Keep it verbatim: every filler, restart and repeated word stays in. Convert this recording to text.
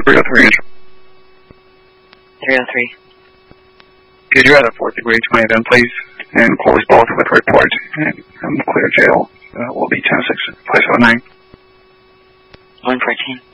three oh three. three oh three. Could you add a fourth degree to my event, please? And close both with report. And um, clear jail uh, will be ten six five seven nine. one fourteen.